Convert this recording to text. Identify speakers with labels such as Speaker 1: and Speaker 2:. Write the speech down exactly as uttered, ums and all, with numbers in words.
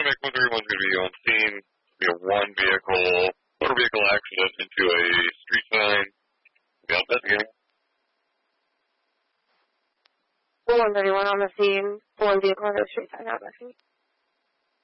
Speaker 1: Paramedic one thirty-one is going to be on scene. We have one vehicle, motor vehicle accident into a street sign. We are investigating.
Speaker 2: one thirty-one on the scene, one vehicle on the street sign, not messing.